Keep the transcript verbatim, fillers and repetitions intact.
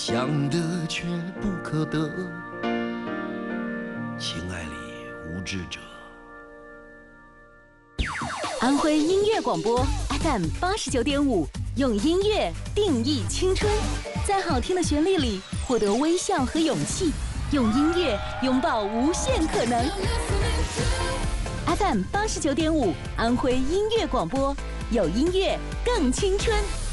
想得却不可得，情爱里无知者。 安徽音乐广播 F M 八十九点五，用音乐定义青春，在好听的旋律里获得微笑和勇气，用音乐拥抱无限可能。F M 八十九点五，安徽音乐广播，有音乐更青春。